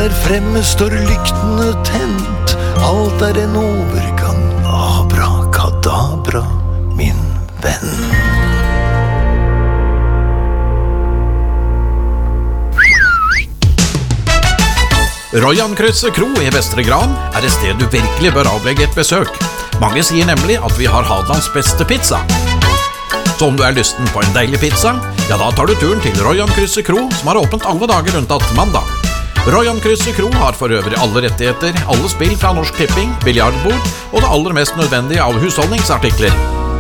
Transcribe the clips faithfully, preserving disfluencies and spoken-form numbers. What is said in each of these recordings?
Der fremme står lyktene tent, alt er en overgang. Abrakadabra, min venn. Royan-krysset kro i Vestre Gran er et sted du virkelig bør avlegge et besøk. Mange sier nemlig at vi har Hadelands beste pizza. Så om du er lysten på en deilig pizza, ja da tar du turen til Royan-krysset kro, som har åpent alle dager unntatt mandag. Royan-krysset kro har for øvrig alle rettigheter, alle spill fra Norsk Tipping, biljardbord og det aller mest nødvendige av husholdningsartikler.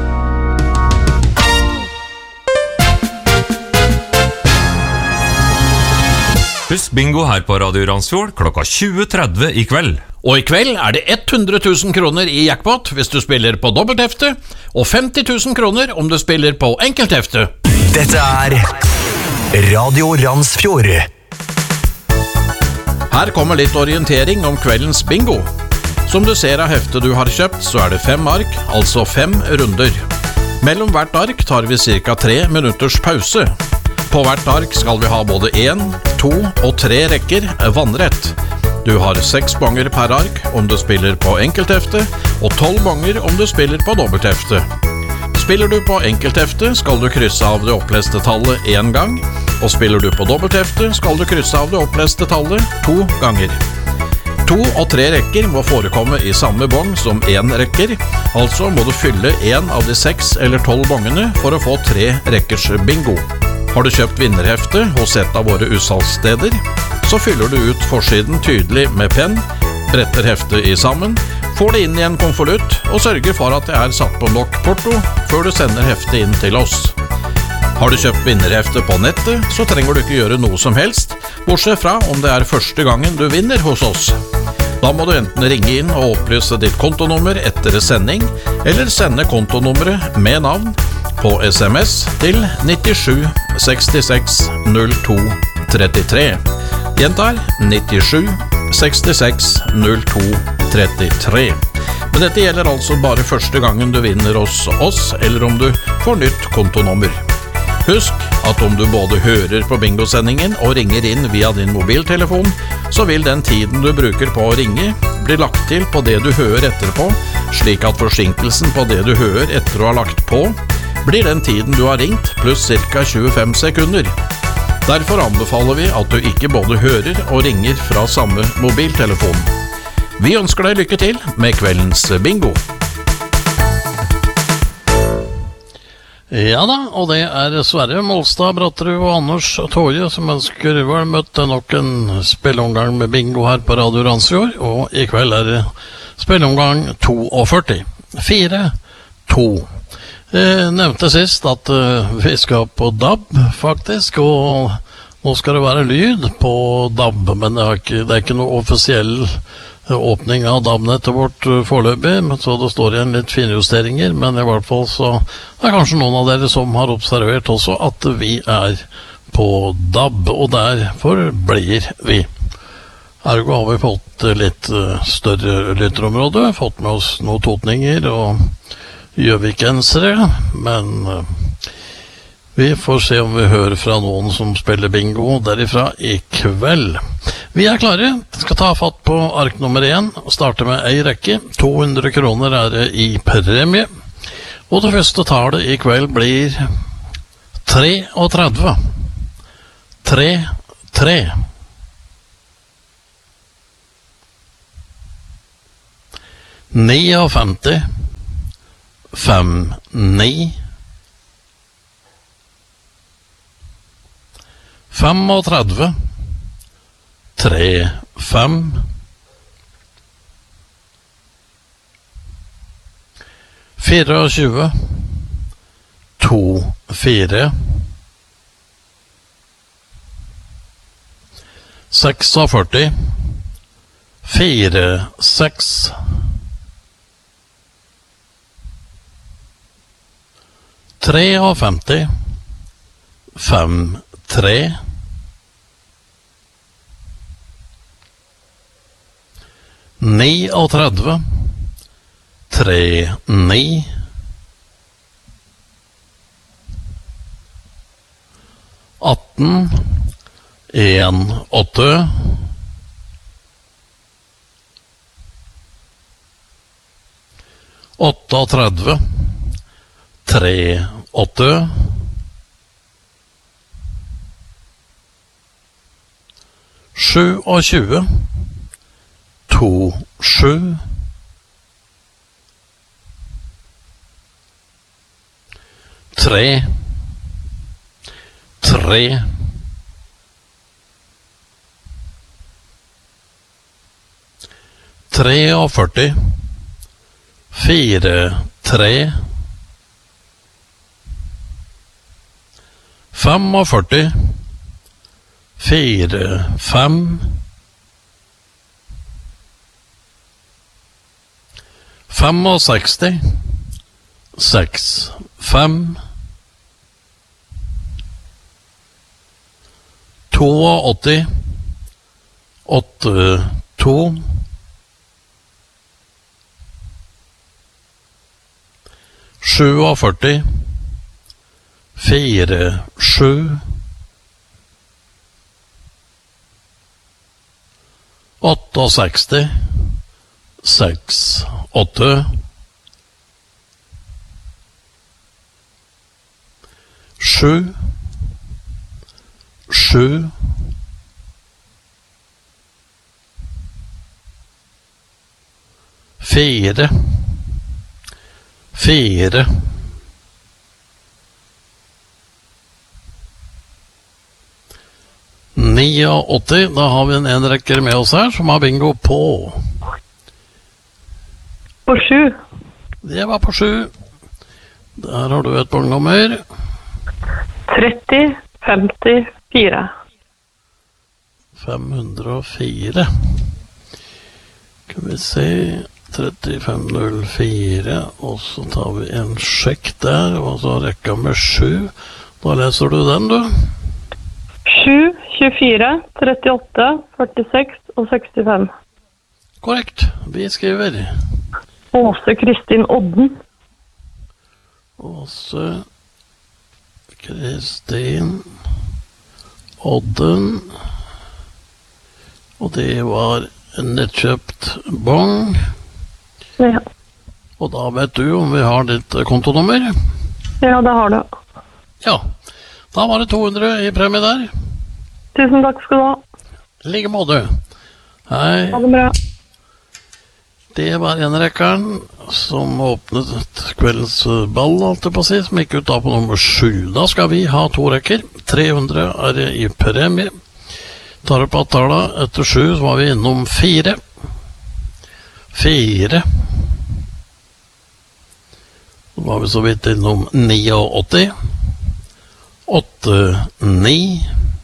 Husk bingo her på Radio Randsfjord klokka tjue tretti i kveld. Og i kveld er det hundre tusen kroner i jackpot hvis du spiller på dobbelthefte, og femti tusen kroner om du spiller på enkelthefte. Dette er Radio Randsfjord. Her kommer litt orientering om kveldens bingo. Som du ser av heftet du har kjøpt, så er det fem ark, altså fem runder. Mellom hvert ark tar vi cirka tre minutters pause. På hvert ark skal vi ha både en, to og tre rekker vannrett. Du har seks bonger per ark om du spiller på enkelthefte, og tolv bonger om du spiller på dobbelthefte. Spiller du på enkelthefte, skal du krysse av det oppleste tallet en gang, og spiller du på dobbelthefte, skal du krysse av det oppleste tallet to ganger. To og tre rekker må forekomme i samme bong som en rekker, altså må du fylle en av de seks eller tolv bongene for å få tre rekkers bingo. Har du kjøpt vinnerhefte hos et av våre utsalgssteder, så fyller du ut forsiden tydelig med penn, bretter heftet i sammen, får det inn i en konvolutt og sørger for at det er satt på nok porto før du sender heftet inn til oss. Har du kjøpt vinnerhefte på nettet, så trenger du ikke gjøre noe som helst, bortsett fra om det er første gangen du vinner hos oss. Da må du enten ringe inn og opplyse ditt kontonummer etter sending, eller sende kontonummeret med navn på sms til nittisju sekstiseks null to trettitre. Gjentar nittisju sekstiseks null to trettitre. Men dette gjelder altså bare første gangen du vinner hos oss, eller om du får nytt kontonummer. Husk at om du både hører på bingosendingen og ringer inn via din mobiltelefon, så vil den tiden du bruker på å ringe bli lagt til på det du hører etterpå, slik at forsinkelsen på det du hører etter å ha lagt på, blir den tiden du har ringt pluss ca. tjuefem sekunder. Derfor anbefaler vi at du ikke både hører og ringer fra samme mobiltelefon. Vi ønsker deg lykke til med kveldens bingo. Ja da, og det er Sverre Målstad, Bratterud og Anders Tåje som ønsker vel møtt til nok en spilleomgang med bingo her på Radio Randsfjord, og i kveld er det spilleomgang førti to. fire to. Jeg nevnte sist at uh, vi skal på D A B faktisk, og nå skal det være lyd på D A B, men det er ikke, det er ikke noe offisiell uh, åpning av D A B-nettet vårt uh, foreløpig, så det står igjen litt finjusteringer, men i hvert fall så det er kanskje noen av dere som har observert også at vi er på D A B, og derfor blir vi. Ergo har vi fått litt uh, større lytterområde, fått med oss noen totninger og gjøvikensere, men uh, vi får se om vi hører fra noen som spiller bingo derifra i kveld. Vi er klare, skal ta fatt på ark nummer én og starte med ei rekke. to hundre kroner er det i premie, og det første tallet i kveld blir treogtredve. tre tre. femtini. fem ni. femogtredve. tre fem. tjuefire. to fire. førtiseks. fire seks. femtini. fem tre. trettini. tre ni. atten. en åtte. trettioåtta, trettioåtta, tjugoåtta, tjugosju, tre, tre, treogfyrti, fire, tre, femogfyrti, fire, fem, femogseksti, seks, fem, åttioåtta, åtte, to, sjuogfyrti, fire, sju, åttiseksti, seks, åtte, sju, sju, fire, fire, åttioåtta, da har vi en enrekker med oss her som har bingo på. På sju. Det var på sju. Der har du et bongnummer. tretti, femtifire. fem hundre og fire. Skal vi se, trettifem null fire, og så tar vi en sjekk der, og så rekka med sju. Da leser du den, du. sju, tjuefire, trettiåtte, førtiseks og sekstifem. Korrekt. Vi skriver Åse Kristin Odden. Åse Kristin Odden. Og det var en nettkjøpt bong. Ja. Og da vet du om vi har ditt kontonummer. Ja, det har du. Ja, da var det to hundre i premie der. Tusen takk skal du ha. I like måte. Hei. Ha det bra. Det var en rekkeren som åpnet kveldens ball, alt det på å si, som gikk ut da på nummer sju. Da skal vi ha to rekker. tre hundre er det i premie. Tar opp attala etter sju, så var vi innom fire. Fire. Så var vi så vidt innom åttioåtte. Åtte, ni.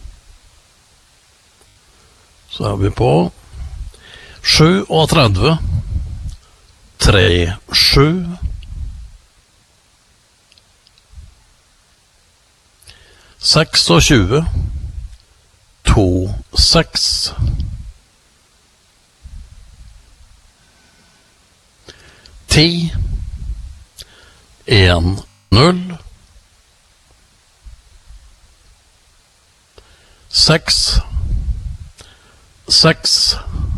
Så er vi på trettito. Tre, sju. tjueseks. To, seks. Ti. En, null. Seks. Seks.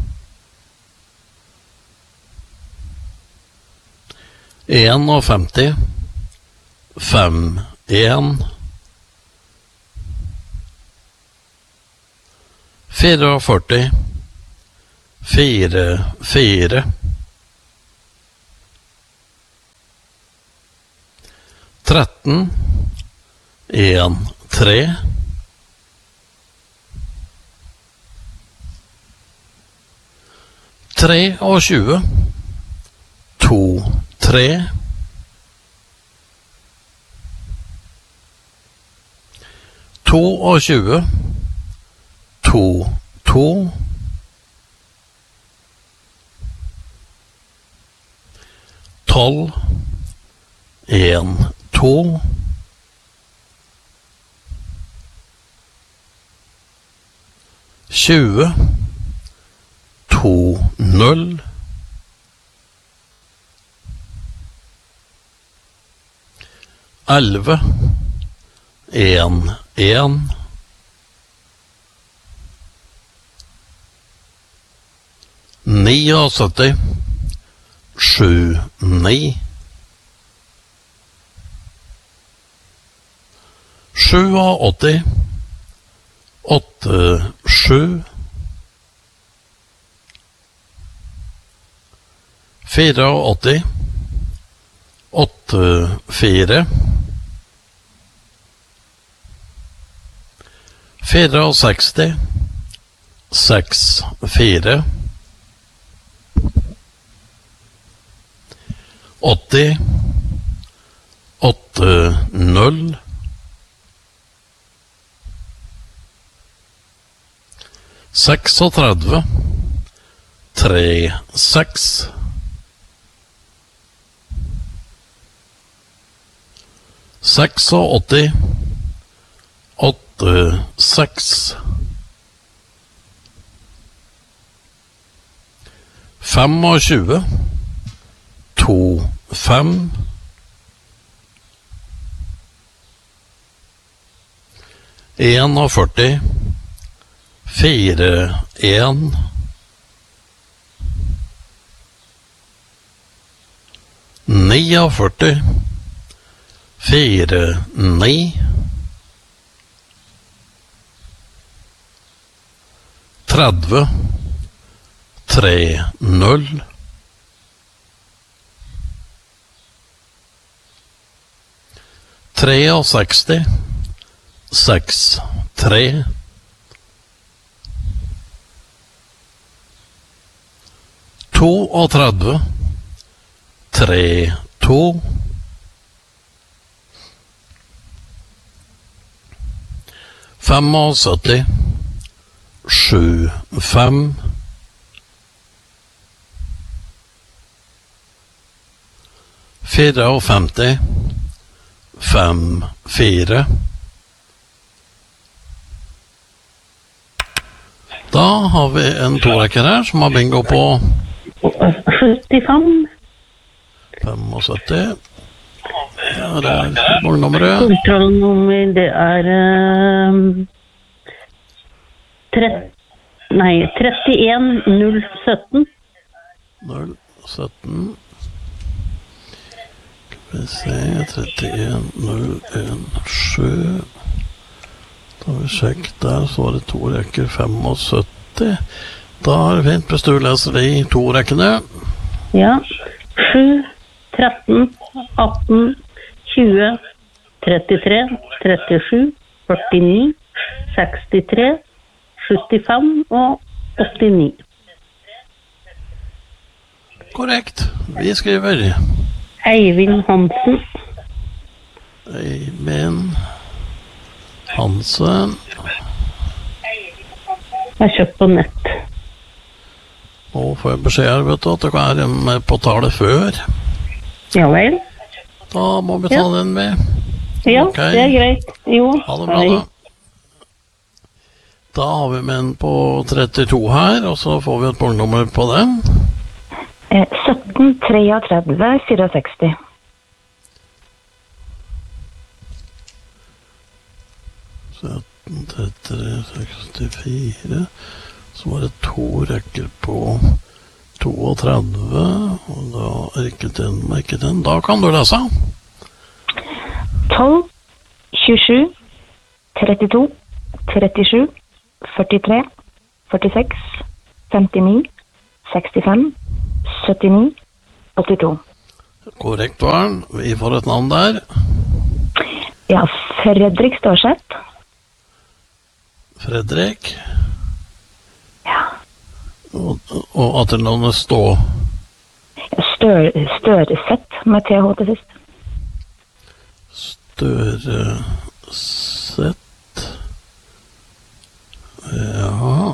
En og femti. Fem, en. Fire og førti. Fire, fire. Tretten. En, tre. Tre og tjue. To, tre. To og tjue. To, to. Tolv. En, to. Tjue. To, null. Elleve. En, en. Ni og sytti. Sju, ni. åtti sju, åtte sju, åtti fire, åtte fire, seksti fire, seks fire, åtti, åtte null, tretiseks, tre seks, åttiseks, åtte seks, tjuefem, to fem, førti en, fire en, førti ni, fire ni, tretti, tre null, seksti tre, seks tre, trettito, tre to, syttifem, sju fem, femtifire, fem fire. Da har vi en torekker her som har bingo på syttifem. syttifem. Ja, det er vognnummeret. Kontrollnummer, det er um, trett, nei, trettien null sytten. null sytten. Skal vi se, trettien null sytten. Da har vi sjekket der, så var det to rekker syttifem. Da er det fint hvis du leser de to rekkene. Ja, sju, tretten, atten, tjue, trettitre, trettisju, førtini, sekstitre, syttifem og åttini. Korrekt. Vi skriver Eivind Hansen. Eivind Hansen. Jeg har kjøpt på nett. Nå får jeg beskjed her, vet du, at det er en med på tallet før. Ja vel. Da må vi ta Ja. den med. Ja, Ok. det er greit. Jo, Ha det bra da. Da har vi med en på trettito her, og så får vi et punktnummer på den. Eh, sytten trettini sekstifire. sytten trettitre sekstifire. Så var det to rekker på trettito, og da er ikke den merket den. Da kan du lese. tolv, tjuesju, trettito, trettisju, førtitre, førtiseks, femtini, sekstifem, syttini, åttito. Korrekt var. Vi får et navn der. Ja, Fredrik Stårseth. Fredrik. Ja. Og, og at det navnet stå. Stør, Støreseth med T H til sist. Større sett. Ja.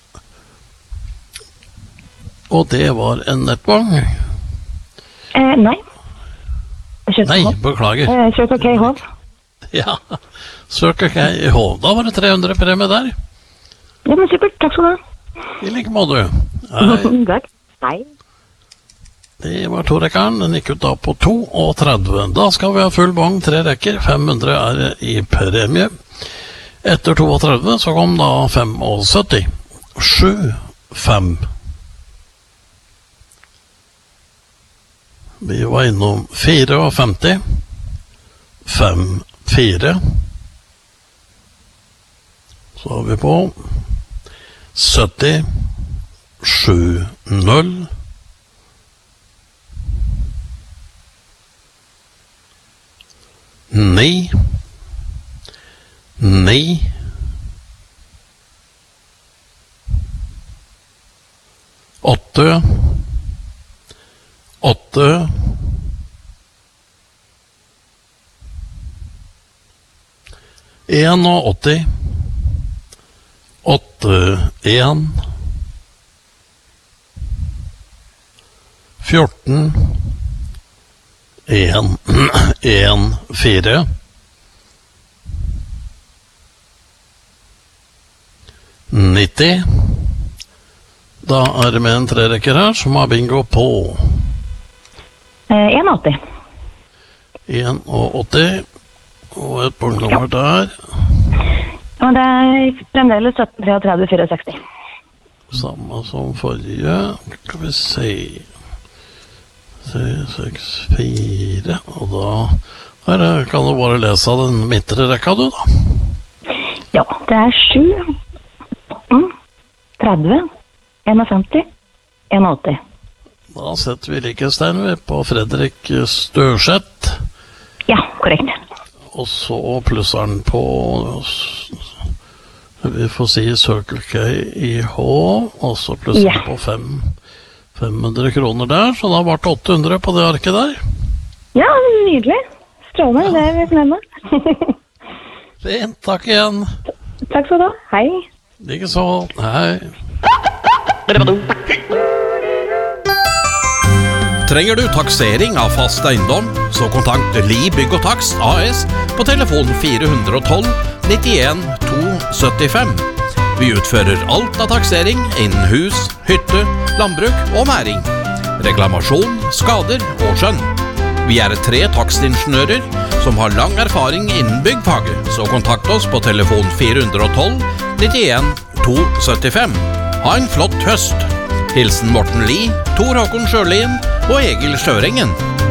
Og det var en nettvogn. Eh, nei. Jeg kjøpte Nei, K. beklager. Eh, Jeg kjøpte K H. Ja, Circle K H. Da var det tre hundre premie der. Ja, men supert. Takk skal du ha. I like måte. Hei. Takk. Hei. Det var torekkeren. Den gikk ut da på trettito. Da skal vi ha full vogn, tre rekker. fem hundre er det i premie. Etter trettito så kom da syttifem. sju fem. Vi var innom femtifire. fem fire. Så har vi på sytti sju null ni ni åtte åtte en og åtti åtte en fjorten en en fire nitti. Da er det med en trerekker her som har bingo på Eh, åtti. en og åtti og et punktnummer der. Og det er fremdeles sytten tretti seksti. Samme som forrige. Skal vi se tre seks fire. Og da her er- kan du bare lese av den midtre rekka, du, da. Ja, det er sju, åtten, tretti, femti, åtti. Da setter vi likestein ved på Fredrik Størseth. Ja, korrekt. Og så plusser han på, vi får si Circle K I H, og så plusser han Ja. på fem, fem hundre kroner der, så da ble det åtte hundre på det arket der. Ja, nydelig. Strålende, det er vi fornøyd med. Fint, takk igjen. Takk skal du ha. Hei. Ikke så, hei. Trenger du taksering av fast eiendom, så kontakt Li Bygg og Takst A S på telefon fire ett to nittien to syttifem. Vi utfører alt av taksering innen hus, hytte, landbruk og næring. Reklamasjon, skader og skjønn. Vi er tre takstingeniører som har lang erfaring innen byggfaget, så kontakt oss på telefon fire ett to nittien to syttifem. Ha en flott høst! Hilsen Morten Li, Tor Håkon Sjølien og Egil Sjørengen.